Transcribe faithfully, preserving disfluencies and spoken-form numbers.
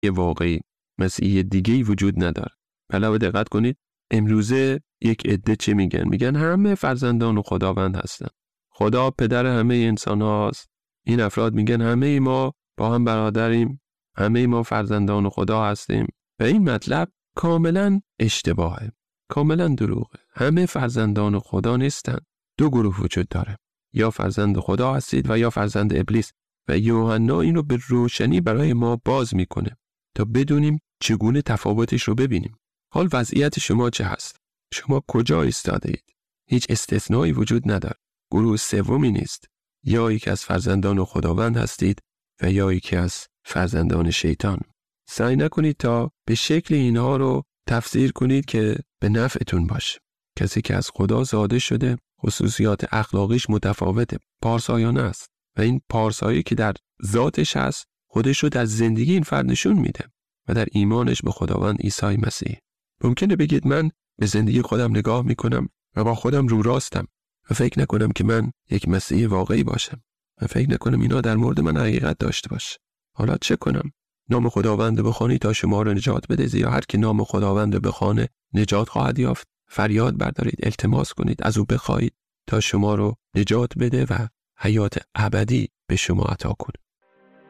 واقعی، مسیحی دیگه‌ای وجود نداره. علاوه دقت کنید امروزه یک عده چه میگن؟ میگن همه فرزندان خداوند هستن. خدا پدر همه انسان هاست. این افراد میگن همه ما با هم برادریم، همه ما فرزندان خدا هستیم و این مطلب کاملا اشتباهه، کاملا دروغه. همه فرزندان خدا نیستن. دو گروه وجود داره، یا فرزند خدا هستید و یا فرزند ابلیس، و یوحنا این رو به روشنی برای ما باز میکنه تا بدونیم چگونه تفاوتش رو ببینیم. حال وضعیت شما چه هست؟ شما کجا ایستاده اید؟ هیچ استثنایی وجود نداره. گروه سومی نیست. یا یکی از فرزندان خداوند هستید و یا یکی از فرزندان شیطان. سعی نکنید تا به شکل اینها رو تفسیر کنید که به نفعتون باشه. کسی که از خدا زاده شده خصوصیات اخلاقیش متفاوته، پارسایانه است و این پارسایی که در ذاتش هست خودش رو در زندگی این فرد نشون میده و در ایمانش به خداوند عیسی مسیح. ممکنه بگید من به زندگی خودم نگاه میکنم و با خودم رو راستم و فکر نکنم که من یک مسیحی واقعی باشم و فکر نکنم اینا در مورد من حقیقت داشته باشه. حالا چه کنم؟ نام خداوند رو بخوانید تا شما رو نجات بده، زیرا هر که نام خداوند رو بخوانه نجات خواهد یافت. فریاد بردارید، التماس کنید، از او بخواهید تا شما رو نجات بده و حیات ابدی به شما عطا کنه.